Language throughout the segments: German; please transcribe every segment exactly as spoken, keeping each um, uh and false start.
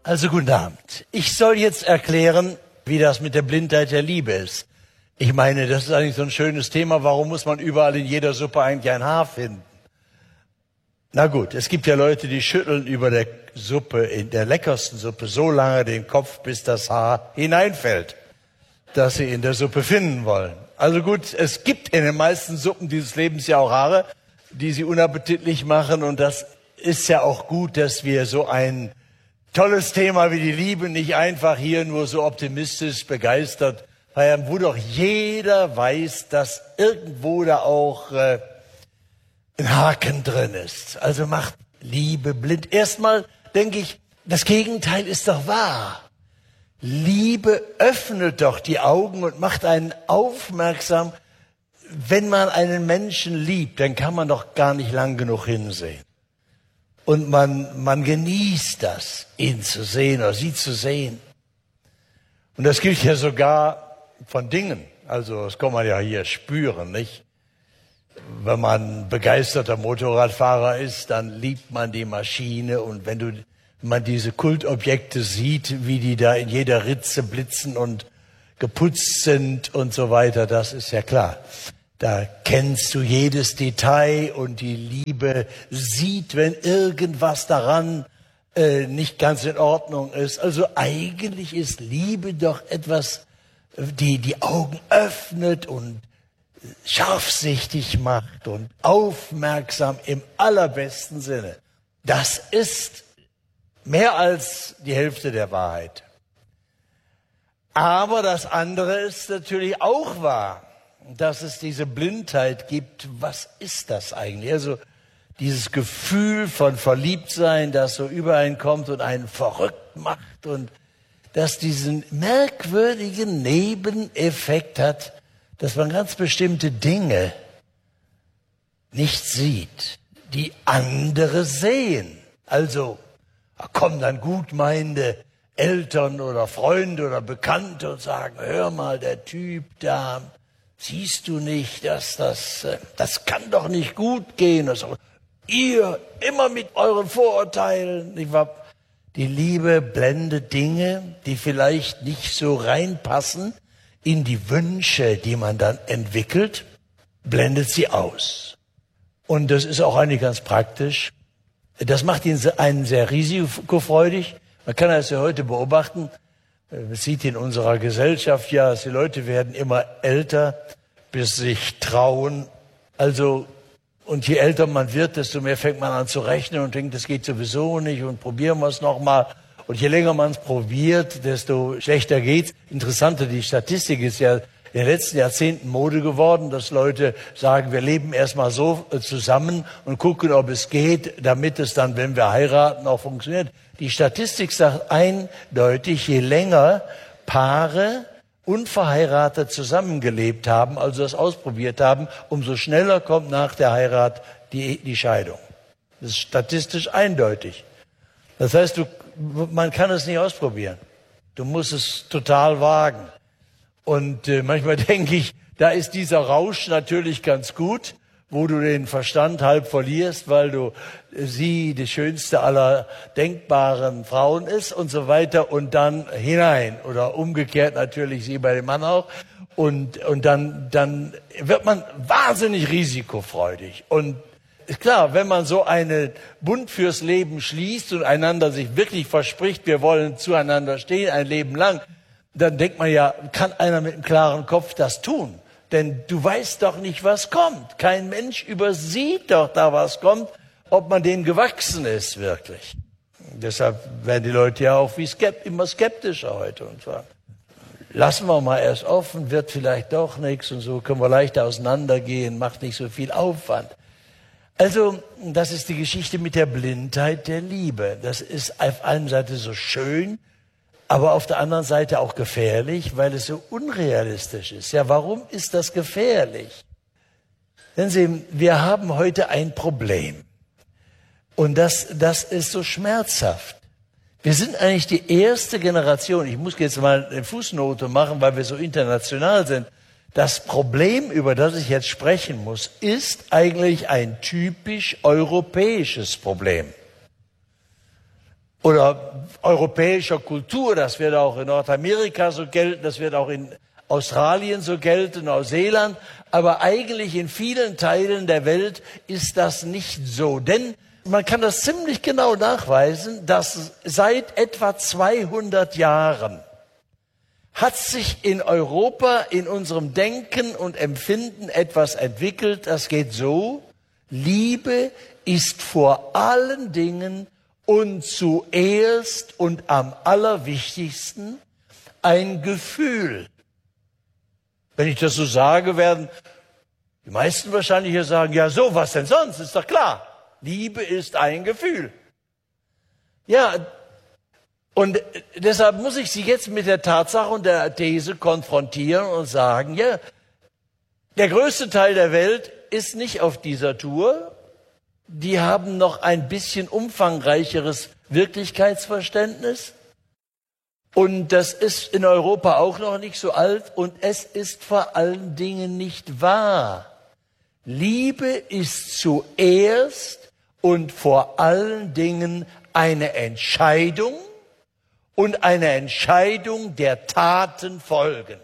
Also guten Abend. Ich soll jetzt erklären, wie das mit der Blindheit der Liebe ist. Ich meine, das ist eigentlich so ein schönes Thema. Warum muss man überall in jeder Suppe eigentlich ein Haar finden? Na gut, es gibt ja Leute, die schütteln über der Suppe, in der leckersten Suppe, so lange den Kopf, bis das Haar hineinfällt, das sie in der Suppe finden wollen. Also gut, es gibt in den meisten Suppen dieses Lebens ja auch Haare, die sie unappetitlich machen. Und das ist ja auch gut, dass wir so ein tolles Thema wie die Liebe nicht einfach hier nur so optimistisch begeistert feiern, wo doch jeder weiß, dass irgendwo da auch äh, ein Haken drin ist. Also macht Liebe blind. Erstmal denke ich, das Gegenteil ist doch wahr. Liebe öffnet doch die Augen und macht einen aufmerksam. Wenn man einen Menschen liebt, dann kann man doch gar nicht lang genug hinsehen. Und man, man genießt das, ihn zu sehen oder sie zu sehen. Und das gilt ja sogar von Dingen. Also das kann man ja hier spüren, nicht? Wenn man begeisterter Motorradfahrer ist, dann liebt man die Maschine. Und wenn du, wenn man diese Kultobjekte sieht, wie die da in jeder Ritze blitzen und geputzt sind und so weiter, das ist ja klar. Da kennst du jedes Detail und die Liebe sieht, wenn irgendwas daran äh, nicht ganz in Ordnung ist. Also eigentlich ist Liebe doch etwas, die die Augen öffnet und scharfsichtig macht und aufmerksam im allerbesten Sinne. Das ist mehr als die Hälfte der Wahrheit. Aber das andere ist natürlich auch wahr. Dass es diese Blindheit gibt, was ist das eigentlich? Also dieses Gefühl von Verliebtsein, das so über einen kommt und einen verrückt macht und das diesen merkwürdigen Nebeneffekt hat, dass man ganz bestimmte Dinge nicht sieht, die andere sehen. Also da kommen dann gutmeinende Eltern oder Freunde oder Bekannte und sagen, hör mal, der Typ da, siehst du nicht, dass das, das kann doch nicht gut gehen. Also, ihr immer mit euren Vorurteilen. Die Liebe blendet Dinge, die vielleicht nicht so reinpassen in die Wünsche, die man dann entwickelt, blendet sie aus. Und das ist auch eigentlich ganz praktisch. Das macht ihn einen sehr risikofreudig. Man kann das ja heute beobachten. Man sieht in unserer Gesellschaft ja, dass die Leute werden immer älter, bis sich trauen. Also, und je älter man wird, desto mehr fängt man an zu rechnen und denkt, das geht sowieso nicht und probieren wir es nochmal. Und je länger man es probiert, desto schlechter geht's. Interessanter, die Statistik ist ja in den letzten Jahrzehnten Mode geworden, dass Leute sagen, wir leben erstmal so zusammen und gucken, ob es geht, damit es dann, wenn wir heiraten, auch funktioniert. Die Statistik sagt eindeutig, je länger Paare unverheiratet zusammengelebt haben, also das ausprobiert haben, umso schneller kommt nach der Heirat die, die Scheidung. Das ist statistisch eindeutig. Das heißt, du, man kann es nicht ausprobieren. Du musst es total wagen. Und äh, manchmal denke ich, da ist dieser Rausch natürlich ganz gut, wo du den Verstand halb verlierst, weil du sie die schönste aller denkbaren Frauen ist und so weiter und dann hinein oder umgekehrt natürlich sie bei dem Mann auch und und dann dann wird man wahnsinnig risikofreudig und ist klar, wenn man so einen Bund fürs Leben schließt und einander sich wirklich verspricht, wir wollen zueinander stehen ein Leben lang, dann denkt man ja, kann einer mit einem klaren Kopf das tun? Denn du weißt doch nicht, was kommt. Kein Mensch übersieht doch da, was kommt, ob man dem gewachsen ist, wirklich. Deshalb werden die Leute ja auch wie skept, immer skeptischer heute und sagen, lassen wir mal erst offen, wird vielleicht doch nichts und so können wir leichter auseinandergehen, macht nicht so viel Aufwand. Also, das ist die Geschichte mit der Blindheit der Liebe. Das ist auf einer Seite so schön, aber auf der anderen Seite auch gefährlich, weil es so unrealistisch ist. Ja, warum ist das gefährlich? Denn Sie, wir haben heute ein Problem. Und das, das ist so schmerzhaft. Wir sind eigentlich die erste Generation, ich muss jetzt mal eine Fußnote machen, weil wir so international sind. Das Problem, über das ich jetzt sprechen muss, ist eigentlich ein typisch europäisches Problem. oder europäischer Kultur. Das wird auch in Nordamerika so gelten, das wird auch in Australien so gelten, Neuseeland. Aber eigentlich in vielen Teilen der Welt ist das nicht so. Denn man kann das ziemlich genau nachweisen, dass seit etwa zweihundert Jahren hat sich in Europa, in unserem Denken und Empfinden etwas entwickelt. Das geht so: Liebe ist vor allen Dingen und zuerst und am allerwichtigsten ein Gefühl. Wenn ich das so sage, werden die meisten wahrscheinlich hier sagen, ja so, was denn sonst? Ist doch klar. Liebe ist ein Gefühl. Ja, und deshalb muss ich Sie jetzt mit der Tatsache und der These konfrontieren und sagen, ja, der größte Teil der Welt ist nicht auf dieser Tour. Die haben noch ein bisschen umfangreicheres Wirklichkeitsverständnis. Und das ist in Europa auch noch nicht so alt. Und es ist vor allen Dingen nicht wahr. Liebe ist zuerst und vor allen Dingen eine Entscheidung und eine Entscheidung der Taten folgen.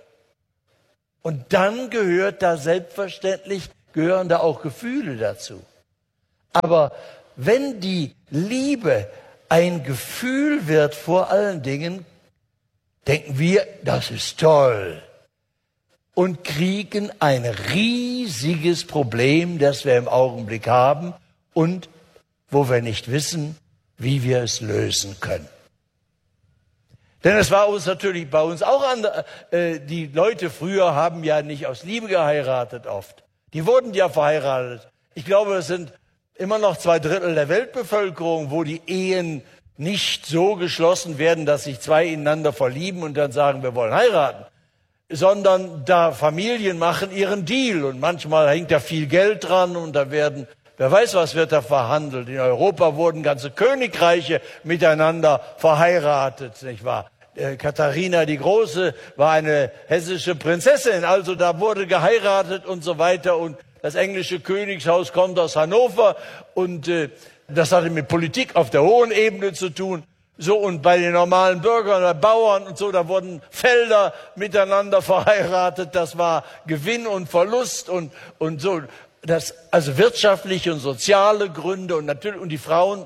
Und dann gehört da selbstverständlich, gehören da auch Gefühle dazu. Aber wenn die Liebe ein Gefühl wird vor allen Dingen, denken wir, das ist toll. Und kriegen ein riesiges Problem, das wir im Augenblick haben und wo wir nicht wissen, wie wir es lösen können. Denn es war uns natürlich bei uns auch anders. Äh, die Leute früher haben ja nicht aus Liebe geheiratet oft. Die wurden ja verheiratet. Ich glaube, es sind immer noch zwei Drittel der Weltbevölkerung, wo die Ehen nicht so geschlossen werden, dass sich zwei ineinander verlieben und dann sagen, wir wollen heiraten. Sondern da Familien machen ihren Deal und manchmal hängt da viel Geld dran und da werden, wer weiß was wird da verhandelt. In Europa wurden ganze Königreiche miteinander verheiratet, nicht wahr? Äh, Katharina die Große war eine hessische Prinzessin, also da wurde geheiratet und so weiter und das englische Königshaus kommt aus Hannover und äh, das hatte mit Politik auf der hohen Ebene zu tun. So, und bei den normalen Bürgern oder Bauern und so, da wurden Felder miteinander verheiratet. Das war Gewinn und Verlust und, und so. Das, also wirtschaftliche und soziale Gründe und natürlich, und die Frauen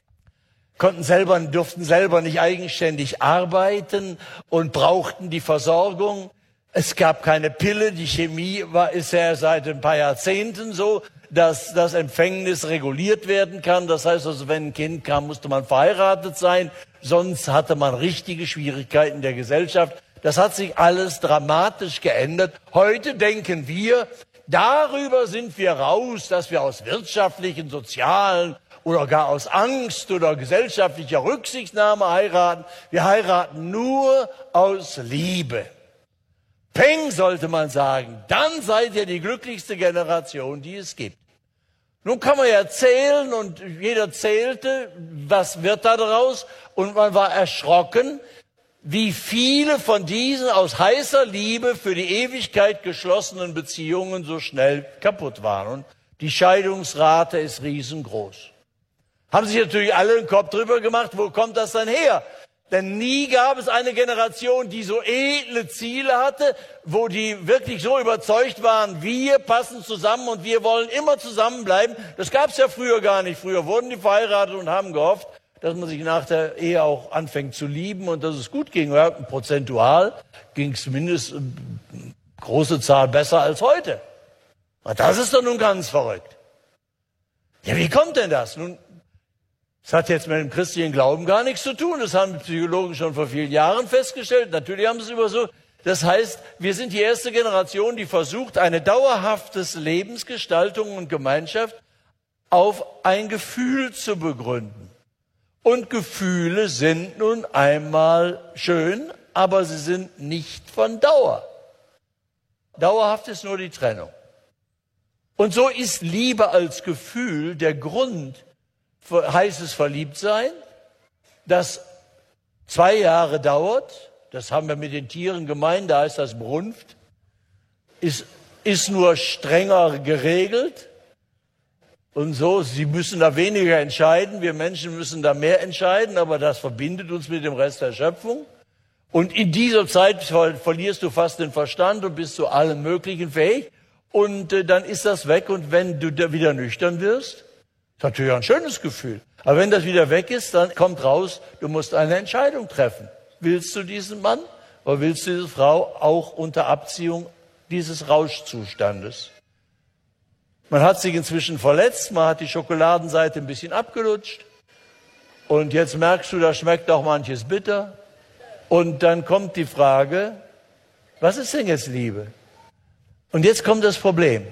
konnten selber, durften selber nicht eigenständig arbeiten und brauchten die Versorgung. Es gab keine Pille. Die Chemie war, ist ja seit ein paar Jahrzehnten so, dass das Empfängnis reguliert werden kann. Das heißt also, wenn ein Kind kam, musste man verheiratet sein. Sonst hatte man richtige Schwierigkeiten der Gesellschaft. Das hat sich alles dramatisch geändert. Heute denken wir, darüber sind wir raus, dass wir aus wirtschaftlichen, sozialen oder gar aus Angst oder gesellschaftlicher Rücksichtnahme heiraten. Wir heiraten nur aus Liebe. Peng, sollte man sagen, dann seid ihr die glücklichste Generation, die es gibt. Nun kann man ja zählen und jeder zählte, was wird da daraus? Und man war erschrocken, wie viele von diesen aus heißer Liebe für die Ewigkeit geschlossenen Beziehungen so schnell kaputt waren. Und die Scheidungsrate ist riesengroß. Haben sich natürlich alle den Kopf drüber gemacht, wo kommt das dann her? Denn nie gab es eine Generation, die so edle Ziele hatte, wo die wirklich so überzeugt waren, wir passen zusammen und wir wollen immer zusammenbleiben. Das gab es ja früher gar nicht. Früher wurden die verheiratet und haben gehofft, dass man sich nach der Ehe auch anfängt zu lieben und dass es gut ging. Ja, prozentual ging es zumindest eine große Zahl besser als heute. Und das ist doch nun ganz verrückt. Ja, wie kommt denn das? Nun, das hat jetzt mit dem christlichen Glauben gar nichts zu tun. Das haben die Psychologen schon vor vielen Jahren festgestellt. Natürlich haben sie es über so. Das heißt, wir sind die erste Generation, die versucht, eine dauerhafte Lebensgestaltung und Gemeinschaft auf ein Gefühl zu begründen. Und Gefühle sind nun einmal schön, aber sie sind nicht von Dauer. Dauerhaft ist nur die Trennung. Und so ist Liebe als Gefühl der Grund für heißes Verliebtsein, das zwei Jahre dauert. Das haben wir mit den Tieren gemeint, da heißt das Brunft. Ist, ist nur strenger geregelt. Und so, sie müssen da weniger entscheiden, wir Menschen müssen da mehr entscheiden, aber das verbindet uns mit dem Rest der Schöpfung. Und in dieser Zeit verlierst du fast den Verstand und bist zu allem Möglichen fähig. Und äh, dann ist das weg. Und wenn du da wieder nüchtern wirst, ist natürlich ein schönes Gefühl. Aber wenn das wieder weg ist, dann kommt raus, du musst eine Entscheidung treffen. Willst du diesen Mann oder willst du diese Frau auch unter Abziehung dieses Rauschzustandes? Man hat sich inzwischen verletzt, man hat die Schokoladenseite ein bisschen abgelutscht. Und jetzt merkst du, da schmeckt auch manches bitter. Und dann kommt die Frage, was ist denn jetzt Liebe? Und jetzt kommt das Problem.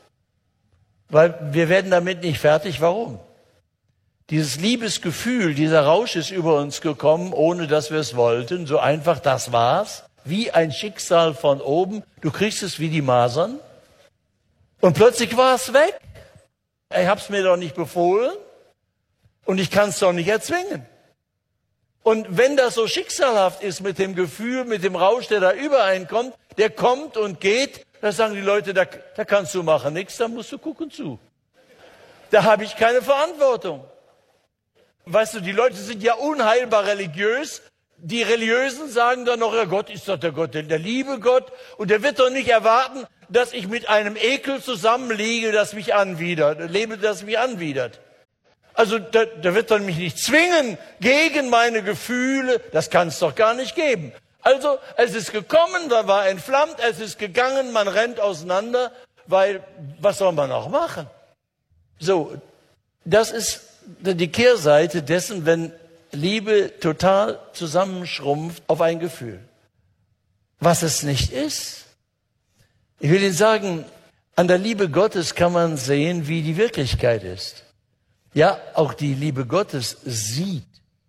Weil wir werden damit nicht fertig. Warum? Dieses Liebesgefühl, dieser Rausch ist über uns gekommen, ohne dass wir es wollten. So einfach, das war's. Wie ein Schicksal von oben. Du kriegst es wie die Masern. Und plötzlich war es weg. Ich hab's mir doch nicht befohlen. Und ich kann es doch nicht erzwingen. Und wenn das so schicksalhaft ist mit dem Gefühl, mit dem Rausch, der da übereinkommt, der kommt und geht, da sagen die Leute, da, da kannst du machen nichts, da musst du gucken zu. Da habe ich keine Verantwortung. Weißt du, die Leute sind ja unheilbar religiös. Die Religiösen sagen dann noch, ja, Gott ist doch der Gott, der liebe Gott. Und der wird doch nicht erwarten, dass ich mit einem Ekel zusammenliege, das mich anwidert, lebe, das mich anwidert. Also der, der wird dann mich nicht zwingen gegen meine Gefühle. Das kann es doch gar nicht geben. Also es ist gekommen, da war entflammt, es ist gegangen, man rennt auseinander, weil was soll man auch machen? So, das ist die Kehrseite dessen, wenn Liebe total zusammenschrumpft auf ein Gefühl. Was es nicht ist. Ich will Ihnen sagen, an der Liebe Gottes kann man sehen, wie die Wirklichkeit ist. Ja, auch die Liebe Gottes sieht.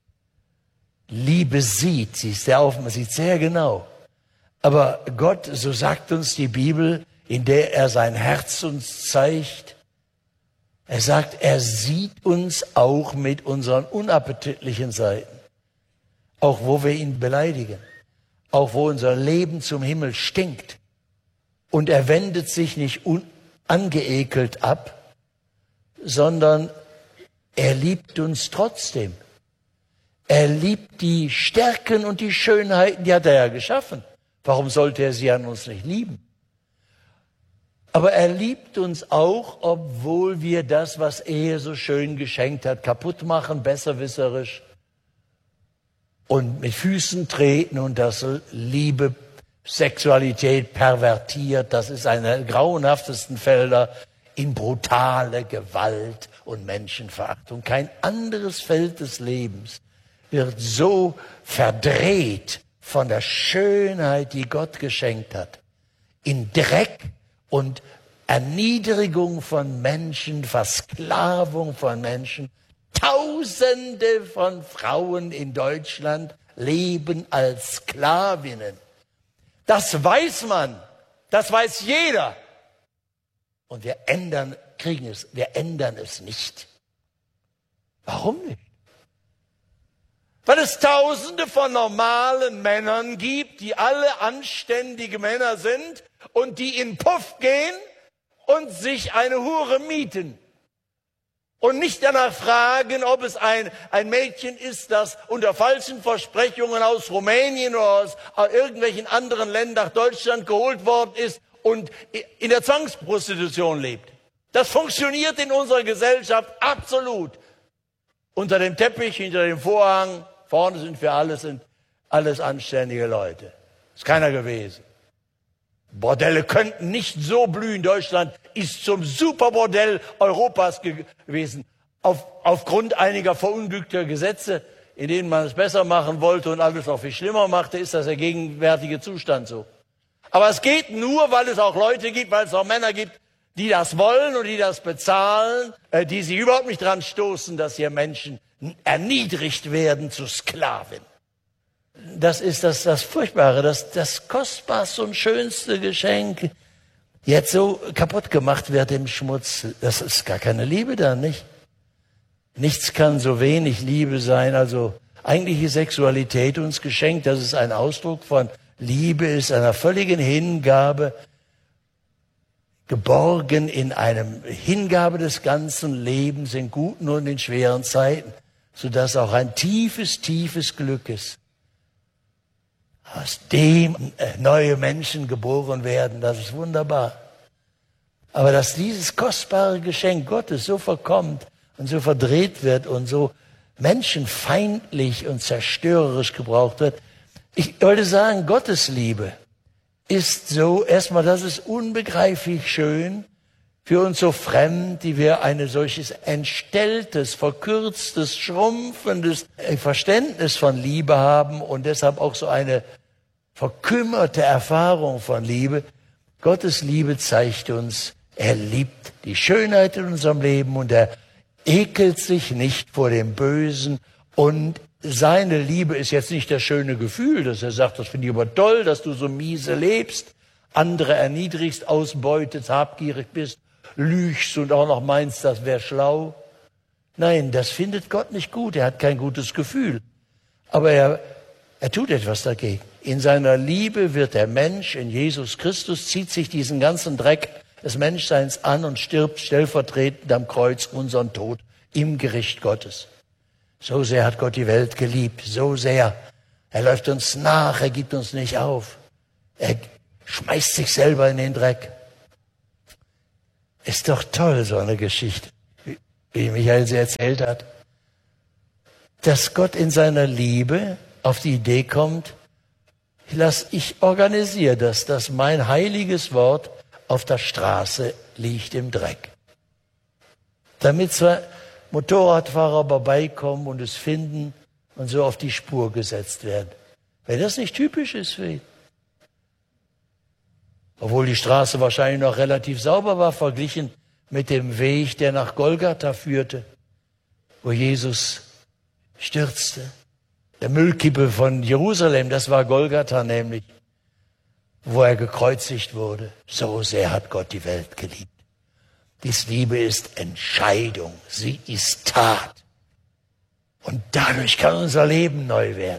Liebe sieht, sie ist sehr auf, man sieht sehr genau. Aber Gott, so sagt uns die Bibel, in der er sein Herz uns zeigt, er sagt, er sieht uns auch mit unseren unappetitlichen Seiten. Auch wo wir ihn beleidigen. Auch wo unser Leben zum Himmel stinkt. Und er wendet sich nicht angeekelt ab, sondern er liebt uns trotzdem. Er liebt die Stärken und die Schönheiten, die hat er ja geschaffen. Warum sollte er sie an uns nicht lieben? Aber er liebt uns auch, obwohl wir das, was er so schön geschenkt hat, kaputt machen, besserwisserisch und mit Füßen treten und das Liebe, Sexualität pervertiert. Das ist einer der grauenhaftesten Felder in brutale Gewalt und Menschenverachtung. Kein anderes Feld des Lebens wird so verdreht von der Schönheit, die Gott geschenkt hat, in Dreck und Erniedrigung von Menschen, Versklavung von Menschen. Tausende von Frauen in Deutschland leben als Sklavinnen. Das weiß man, das weiß jeder. Und wir ändern, kriegen es, wir ändern es nicht. Warum nicht? Weil es Tausende von normalen Männern gibt, die alle anständige Männer sind und die in Puff gehen und sich eine Hure mieten. Und nicht danach fragen, ob es ein, ein Mädchen ist, das unter falschen Versprechungen aus Rumänien oder aus irgendwelchen anderen Ländern nach Deutschland geholt worden ist und in der Zwangsprostitution lebt. Das funktioniert in unserer Gesellschaft absolut. Unter dem Teppich, hinter dem Vorhang, vorne sind wir alles, sind alles anständige Leute. Ist keiner gewesen. Bordelle könnten nicht so blühen. Deutschland ist zum Superbordell Europas gewesen. Auf, aufgrund einiger verunglückter Gesetze, in denen man es besser machen wollte und alles noch viel schlimmer machte, ist das der gegenwärtige Zustand so. Aber es geht nur, weil es auch Leute gibt, weil es auch Männer gibt, die das wollen und die das bezahlen, äh, die sich überhaupt nicht dran stoßen, dass hier Menschen erniedrigt werden zu Sklaven. Das ist das, das Furchtbare, das, das kostbarste und schönste Geschenk jetzt so kaputt gemacht wird im Schmutz. Das ist gar keine Liebe da, nicht? Nichts kann so wenig Liebe sein. Also eigentlich ist Sexualität uns geschenkt. Das ist ein Ausdruck von Liebe, ist einer völligen Hingabe. geborgen in einem Hingabe des ganzen Lebens in guten und in schweren Zeiten, sodass auch ein tiefes, tiefes Glück ist. Aus dem neue Menschen geboren werden, das ist wunderbar. Aber dass dieses kostbare Geschenk Gottes so verkommt und so verdreht wird und so menschenfeindlich und zerstörerisch gebraucht wird. Ich wollte sagen, Gottes Liebe ist so, erstmal, das ist unbegreiflich schön, für uns so fremd, die wir ein solches entstelltes, verkürztes, schrumpfendes Verständnis von Liebe haben und deshalb auch so eine verkümmerte Erfahrung von Liebe. Gottes Liebe zeigt uns, er liebt die Schönheit in unserem Leben und er ekelt sich nicht vor dem Bösen. Und seine Liebe ist jetzt nicht das schöne Gefühl, dass er sagt, das finde ich aber toll, dass du so miese lebst, andere erniedrigst, ausbeutest, habgierig bist, lügst und auch noch meinst, das wäre schlau. Nein, das findet Gott nicht gut. Er hat kein gutes Gefühl. Aber er, er tut etwas dagegen. In seiner Liebe wird der Mensch in Jesus Christus, zieht sich diesen ganzen Dreck des Menschseins an und stirbt stellvertretend am Kreuz unseren Tod im Gericht Gottes. So sehr hat Gott die Welt geliebt, so sehr. Er läuft uns nach, er gibt uns nicht auf. Er schmeißt sich selber in den Dreck. Ist doch toll, so eine Geschichte, wie Michael sie erzählt hat. Dass Gott in seiner Liebe auf die Idee kommt, ich, lass, ich organisiere das, dass mein heiliges Wort auf der Straße liegt im Dreck. Damit zwar Motorradfahrer vorbeikommen und es finden und so auf die Spur gesetzt werden. Wenn das nicht typisch ist für ihn. Obwohl die Straße wahrscheinlich noch relativ sauber war, verglichen mit dem Weg, der nach Golgatha führte, wo Jesus stürzte. Der Müllkippe von Jerusalem, das war Golgatha nämlich, wo er gekreuzigt wurde. So sehr hat Gott die Welt geliebt. Dies Liebe ist Entscheidung, sie ist Tat. Und dadurch kann unser Leben neu werden.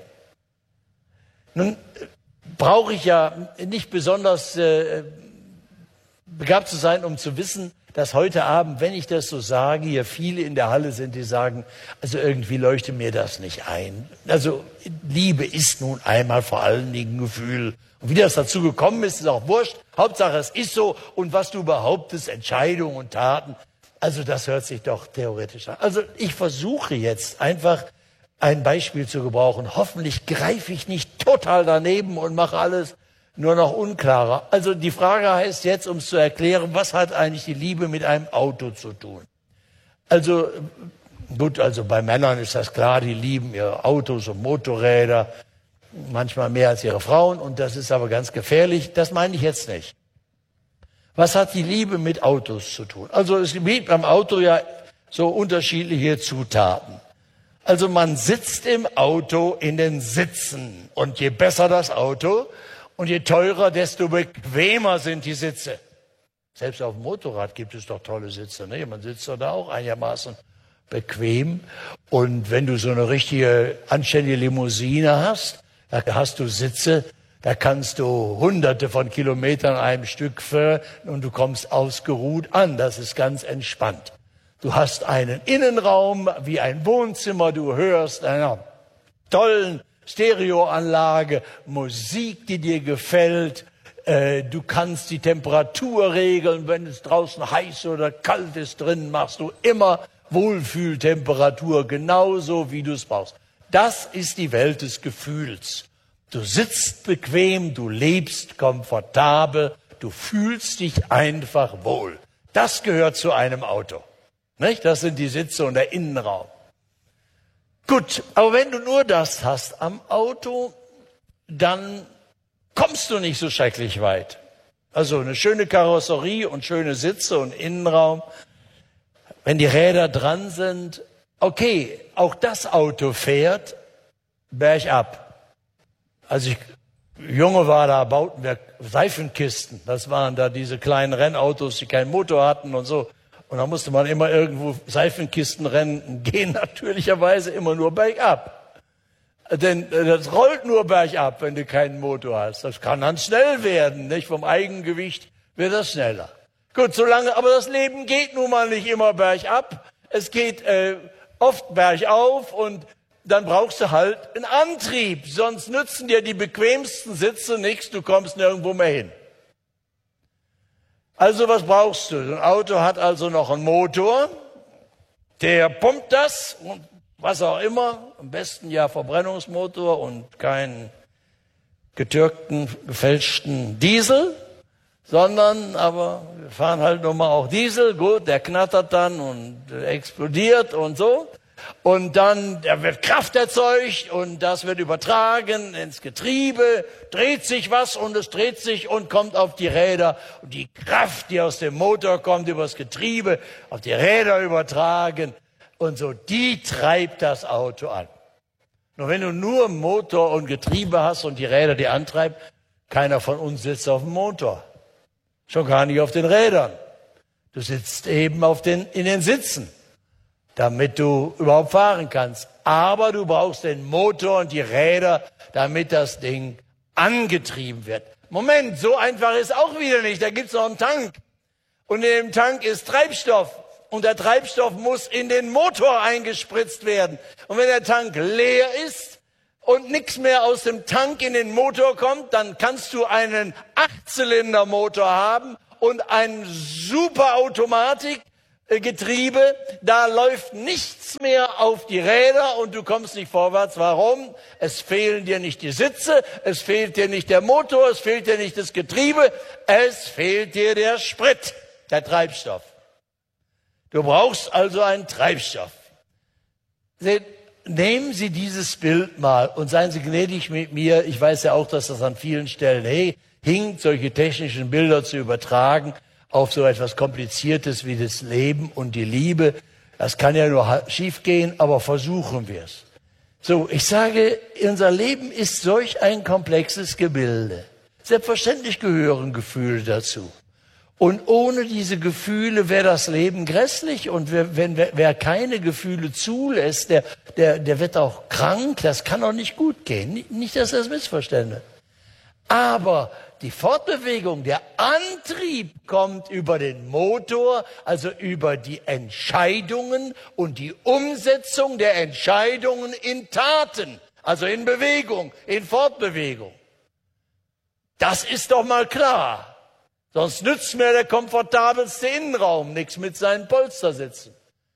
Nun brauche ich ja nicht besonders äh, begabt zu sein, um zu wissen, dass heute Abend, wenn ich das so sage, hier viele in der Halle sind, die sagen, also irgendwie leuchtet mir das nicht ein. Also Liebe ist nun einmal vor allen Dingen Gefühl. Und wie das dazu gekommen ist, ist auch wurscht. Hauptsache, es ist so. Und was du behauptest, Entscheidungen und Taten, also das hört sich doch theoretisch an. Also ich versuche jetzt einfach ein Beispiel zu gebrauchen. Hoffentlich greife ich nicht total daneben und mache alles nur noch unklarer. Also die Frage heißt jetzt, um es zu erklären, was hat eigentlich die Liebe mit einem Auto zu tun? Also gut, also bei Männern ist das klar, die lieben ihre Autos und Motorräder, manchmal mehr als ihre Frauen, und das ist aber ganz gefährlich. Das meine ich jetzt nicht. Was hat die Liebe mit Autos zu tun? Also es gibt beim Auto ja so unterschiedliche Zutaten. Also man sitzt im Auto in den Sitzen, und je besser das Auto und je teurer, desto bequemer sind die Sitze. Selbst auf dem Motorrad gibt es doch tolle Sitze, ne? Man sitzt da auch einigermaßen bequem. Und wenn du so eine richtige, anständige Limousine hast, da hast du Sitze, da kannst du hunderte von Kilometern an einem Stück fahren und du kommst ausgeruht an. Das ist ganz entspannt. Du hast einen Innenraum wie ein Wohnzimmer, du hörst einer tollen Stereoanlage, Musik, die dir gefällt. Äh, du kannst die Temperatur regeln, wenn es draußen heiß oder kalt ist, drin machst du immer Wohlfühltemperatur, genauso wie du es brauchst. Das ist die Welt des Gefühls. Du sitzt bequem, du lebst komfortabel, du fühlst dich einfach wohl. Das gehört zu einem Auto. Nicht? Das sind die Sitze und der Innenraum. Gut, aber wenn du nur das hast am Auto, dann kommst du nicht so schrecklich weit. Also eine schöne Karosserie und schöne Sitze und Innenraum. Wenn die Räder dran sind, okay, auch das Auto fährt bergab. Als ich Junge war, da bauten wir Seifenkisten. Das waren da diese kleinen Rennautos, die keinen Motor hatten und so. Und da musste man immer irgendwo Seifenkistenrennen gehen, natürlicherweise immer nur bergab. Denn das rollt nur bergab, wenn du keinen Motor hast. Das kann dann schnell werden, nicht? Vom Eigengewicht wird das schneller. Gut, solange, aber das Leben geht nun mal nicht immer bergab. Es geht äh, oft bergauf und dann brauchst du halt einen Antrieb. Sonst nützen dir die bequemsten Sitze nichts, du kommst nirgendwo mehr hin. Also was brauchst du? Ein Auto hat also noch einen Motor, der pumpt das und was auch immer. Am besten ja Verbrennungsmotor und keinen getürkten, gefälschten Diesel. Sondern, aber wir fahren halt nun mal auch Diesel, gut, der knattert dann und explodiert und so. Und dann, da wird Kraft erzeugt und das wird übertragen ins Getriebe, dreht sich was und es dreht sich und kommt auf die Räder. Und die Kraft, die aus dem Motor kommt, übers Getriebe, auf die Räder übertragen und so, die treibt das Auto an. Nur wenn du nur Motor und Getriebe hast und die Räder die antreibt, keiner von uns sitzt auf dem Motor. Schon gar nicht auf den Rädern. Du sitzt eben auf den, in den Sitzen, damit du überhaupt fahren kannst. Aber du brauchst den Motor und die Räder, damit das Ding angetrieben wird. Moment, so einfach ist auch wieder nicht. Da gibt's noch einen Tank. Und in dem Tank ist Treibstoff. Und der Treibstoff muss in den Motor eingespritzt werden. Und wenn der Tank leer ist, und nichts mehr aus dem Tank in den Motor kommt, dann kannst du einen Achtzylindermotor haben und ein super Automatikgetriebe. Da läuft nichts mehr auf die Räder und du kommst nicht vorwärts. Warum? Es fehlen dir nicht die Sitze, es fehlt dir nicht der Motor, es fehlt dir nicht das Getriebe, es fehlt dir der Sprit, der Treibstoff. Du brauchst also einen Treibstoff. Seht, nehmen Sie dieses Bild mal und seien Sie gnädig mit mir. Ich weiß ja auch, dass das an vielen Stellen hey, hinkt, solche technischen Bilder zu übertragen auf so etwas Kompliziertes wie das Leben und die Liebe. Das kann ja nur schief gehen, aber versuchen wir es. So, ich sage, unser Leben ist solch ein komplexes Gebilde. Selbstverständlich gehören Gefühle dazu. Und ohne diese Gefühle wäre das Leben grässlich. Und wer, wenn, wer, wer keine Gefühle zulässt, der, der, der wird auch krank. Das kann auch nicht gut gehen. Nicht, nicht dass das missverstände. Aber die Fortbewegung, der Antrieb kommt über den Motor, also über die Entscheidungen und die Umsetzung der Entscheidungen in Taten, also in Bewegung, in Fortbewegung. Das ist doch mal klar. Sonst nützt mir der komfortabelste Innenraum nichts mit seinen Polstersitzen.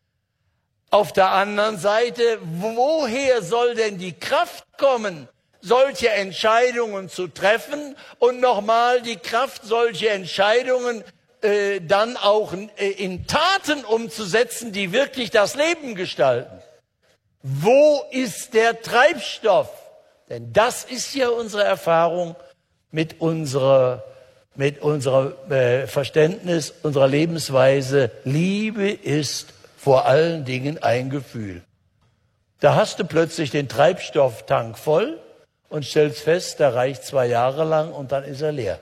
Auf der anderen Seite, woher soll denn die Kraft kommen, solche Entscheidungen zu treffen und nochmal die Kraft, solche Entscheidungen äh, dann auch äh, in Taten umzusetzen, die wirklich das Leben gestalten? Wo ist der Treibstoff? Denn das ist ja unsere Erfahrung mit unserer mit unserem äh, Verständnis, unserer Lebensweise. Liebe ist vor allen Dingen ein Gefühl. Da hast du plötzlich den Treibstofftank voll und stellst fest, der reicht zwei Jahre lang und dann ist er leer.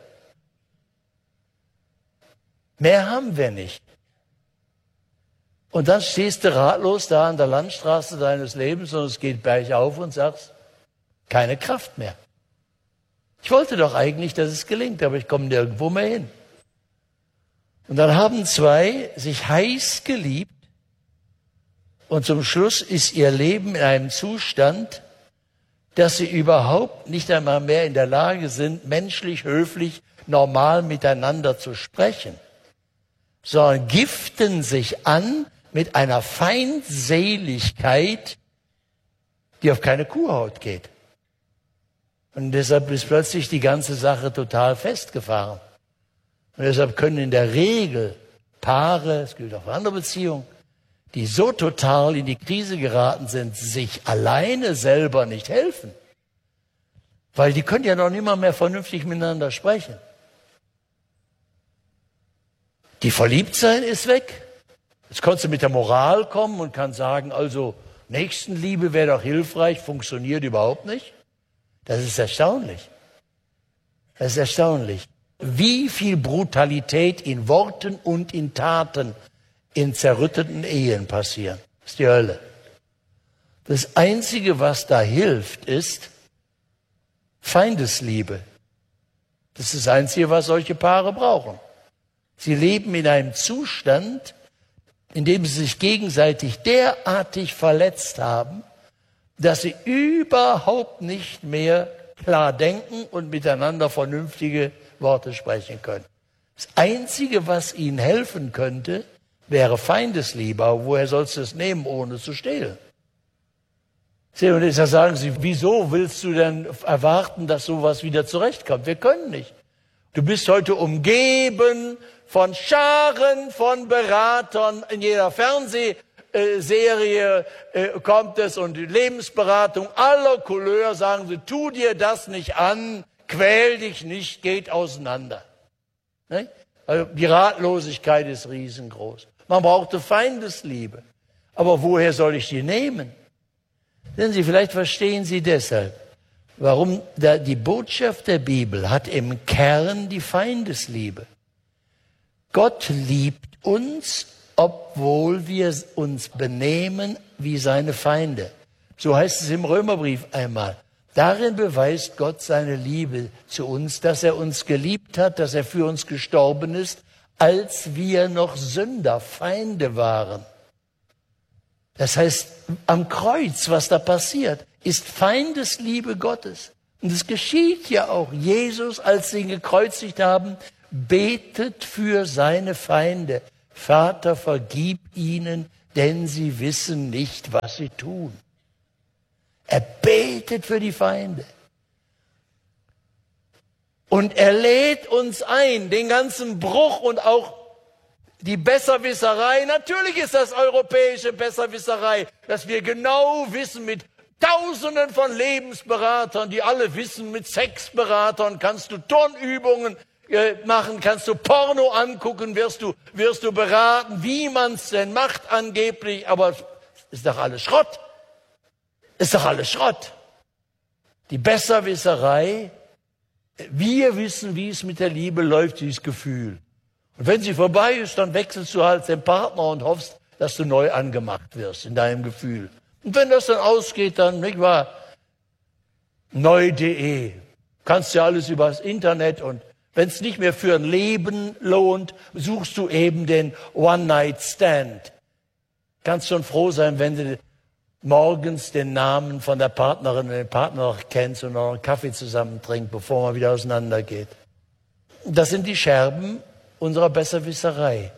Mehr haben wir nicht. Und dann stehst du ratlos da an der Landstraße deines Lebens und es geht bergauf und sagst, keine Kraft mehr. Ich wollte doch eigentlich, dass es gelingt, aber ich komme nirgendwo mehr hin. Und dann haben zwei sich heiß geliebt und zum Schluss ist ihr Leben in einem Zustand, dass sie überhaupt nicht einmal mehr in der Lage sind, menschlich, höflich, normal miteinander zu sprechen, sondern giften sich an mit einer Feindseligkeit, die auf keine Kuhhaut geht. Und deshalb ist plötzlich die ganze Sache total festgefahren. Und deshalb können in der Regel Paare, es gilt auch für andere Beziehungen, die so total in die Krise geraten sind, sich alleine selber nicht helfen. Weil die können ja noch nicht mal mehr vernünftig miteinander sprechen. Die Verliebtsein ist weg. Jetzt kannst du mit der Moral kommen und kann sagen, also Nächstenliebe wäre doch hilfreich, funktioniert überhaupt nicht. Das ist erstaunlich. Das ist erstaunlich. Wie viel Brutalität in Worten und in Taten in zerrütteten Ehen passieren. Das ist die Hölle. Das Einzige, was da hilft, ist Feindesliebe. Das ist das Einzige, was solche Paare brauchen. Sie leben in einem Zustand, in dem sie sich gegenseitig derartig verletzt haben, dass sie überhaupt nicht mehr klar denken und miteinander vernünftige Worte sprechen können. Das Einzige, was ihnen helfen könnte, wäre Feindesliebe. Aber woher sollst du es nehmen, ohne zu stehlen? Und jetzt sagen sie, wieso willst du denn erwarten, dass sowas wieder zurechtkommt? Wir können nicht. Du bist heute umgeben von Scharen von Beratern. In jeder Fernsehserie äh, kommt es und die Lebensberatung aller Couleur sagen sie, tu dir das nicht an, quäl dich nicht, geht auseinander. Nicht? Also die Ratlosigkeit ist riesengroß. Man brauchte Feindesliebe. Aber woher soll ich die nehmen? Denn Sie, vielleicht verstehen Sie deshalb, warum die Botschaft der Bibel hat im Kern die Feindesliebe. Gott liebt uns, obwohl wir uns benehmen wie seine Feinde. So heißt es im Römerbrief einmal. Darin beweist Gott seine Liebe zu uns, dass er uns geliebt hat, dass er für uns gestorben ist, als wir noch Sünder, Feinde waren. Das heißt, am Kreuz, was da passiert, ist Feindesliebe Gottes. Und es geschieht ja auch. Jesus, als sie ihn gekreuzigt haben, betet für seine Feinde. Vater, vergib ihnen, denn sie wissen nicht, was sie tun. Er betet für die Feinde. Und er lädt uns ein, den ganzen Bruch und auch die Besserwisserei. Natürlich ist das europäische Besserwisserei, dass wir genau wissen mit Tausenden von Lebensberatern, die alle wissen, mit Sexberatern kannst du Turnübungen äh, machen, kannst du Porno angucken, wirst du, wirst du beraten, wie man es denn macht angeblich, aber ist doch alles Schrott. Ist doch alles Schrott. Die Besserwisserei, wir wissen, wie es mit der Liebe läuft, dieses Gefühl. Und wenn sie vorbei ist, dann wechselst du halt den Partner und hoffst, dass du neu angemacht wirst in deinem Gefühl. Und wenn das dann ausgeht, dann, nicht wahr, neu punkt de, kannst du ja alles über das Internet und wenn es nicht mehr für ein Leben lohnt, suchst du eben den One-Night-Stand. Kannst schon froh sein, wenn du morgens den Namen von der Partnerin und den Partner noch kennst und noch einen Kaffee zusammen trinkt, bevor man wieder auseinandergeht. Das sind die Scherben unserer Besserwisserei.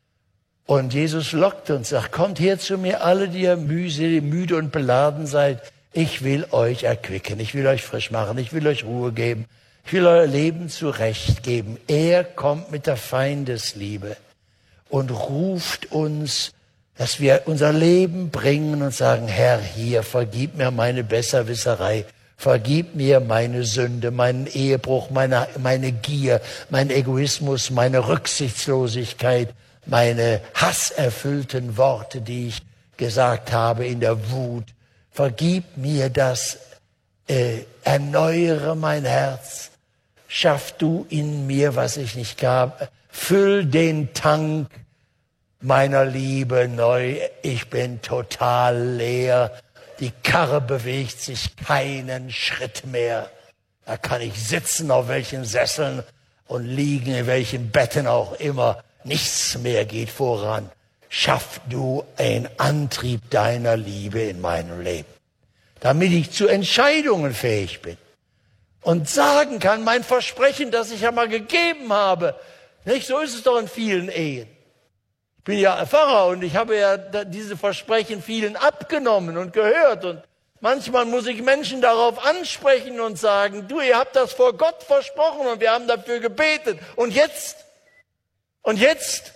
Und Jesus lockt uns, sagt, kommt her zu mir, alle, die ihr müde und beladen seid. Ich will euch erquicken, ich will euch frisch machen, ich will euch Ruhe geben, ich will euer Leben zurechtgeben. Er kommt mit der Feindesliebe und ruft uns, dass wir unser Leben bringen und sagen, Herr, hier, vergib mir meine Besserwisserei. Vergib mir meine Sünde, meinen Ehebruch, meine, meine Gier, mein Egoismus, meine Rücksichtslosigkeit, meine hasserfüllten Worte, die ich gesagt habe in der Wut. Vergib mir das, äh, erneuere mein Herz, schaff du in mir, was ich nicht gab, füll den Tank meiner Liebe neu, ich bin total leer. Die Karre bewegt sich keinen Schritt mehr. Da kann ich sitzen, auf welchen Sesseln und liegen, in welchen Betten auch immer. Nichts mehr geht voran. Schaff du einen Antrieb deiner Liebe in meinem Leben, damit ich zu Entscheidungen fähig bin und sagen kann, mein Versprechen, das ich ja mal gegeben habe. Nicht? So ist es doch in vielen Ehen. Ich bin ja Pfarrer und ich habe ja diese Versprechen vielen abgenommen und gehört. Und manchmal muss ich Menschen darauf ansprechen und sagen, du, ihr habt das vor Gott versprochen und wir haben dafür gebetet. Und jetzt? Und jetzt?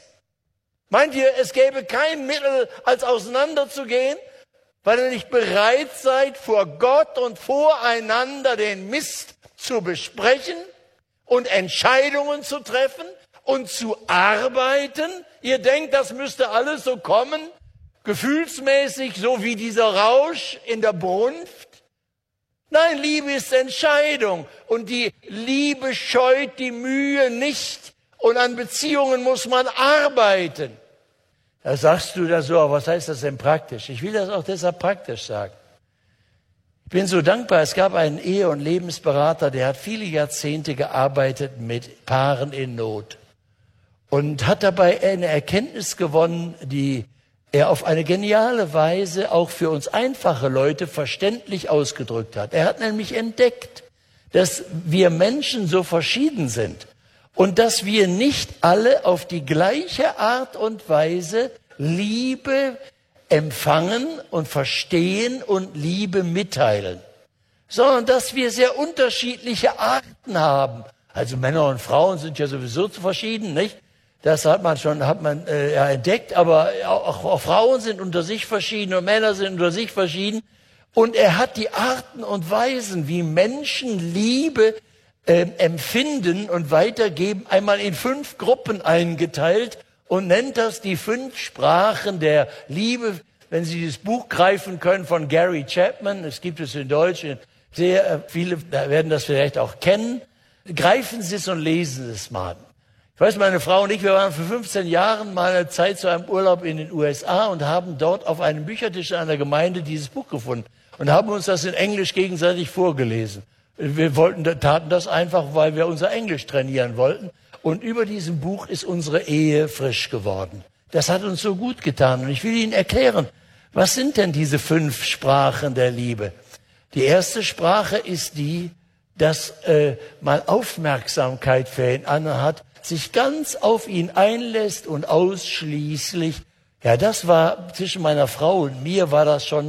Meint ihr, es gäbe kein Mittel, als auseinanderzugehen, weil ihr nicht bereit seid, vor Gott und voreinander den Mist zu besprechen und Entscheidungen zu treffen und zu arbeiten? Ihr denkt, das müsste alles so kommen, gefühlsmäßig, so wie dieser Rausch in der Brunft? Nein, Liebe ist Entscheidung und die Liebe scheut die Mühe nicht und an Beziehungen muss man arbeiten. Da sagst du da so, aber was heißt das denn praktisch? Ich will das auch deshalb praktisch sagen. Ich bin so dankbar, es gab einen Ehe- und Lebensberater, der hat viele Jahrzehnte gearbeitet mit Paaren in Not. und hat dabei eine Erkenntnis gewonnen, die er auf eine geniale Weise auch für uns einfache Leute verständlich ausgedrückt hat. Er hat nämlich entdeckt, dass wir Menschen so verschieden sind und dass wir nicht alle auf die gleiche Art und Weise Liebe empfangen und verstehen und Liebe mitteilen, sondern dass wir sehr unterschiedliche Arten haben. Also Männer und Frauen sind ja sowieso zu verschieden, nicht? Das hat man schon hat man äh, ja, entdeckt, aber auch, auch Frauen sind unter sich verschieden und Männer sind unter sich verschieden. Und er hat die Arten und Weisen, wie Menschen Liebe äh, empfinden und weitergeben, einmal in fünf Gruppen eingeteilt und nennt das die fünf Sprachen der Liebe. Wenn Sie das Buch greifen können von Gary Chapman, es gibt es in Deutsch, sehr äh, viele werden das vielleicht auch kennen, greifen Sie es und lesen es mal. Ich weiß, meine Frau und ich, wir waren vor fünfzehn Jahren mal eine Zeit zu einem Urlaub in den U S A und haben dort auf einem Büchertisch in einer Gemeinde dieses Buch gefunden und haben uns das in Englisch gegenseitig vorgelesen. Wir wollten, taten das einfach, weil wir unser Englisch trainieren wollten. Und über diesem Buch ist unsere Ehe frisch geworden. Das hat uns so gut getan. Und ich will Ihnen erklären, was sind denn diese fünf Sprachen der Liebe? Die erste Sprache ist die, dass äh, man Aufmerksamkeit für ihn anhat, sich ganz auf ihn einlässt und ausschließlich, ja, das war zwischen meiner Frau und mir war das schon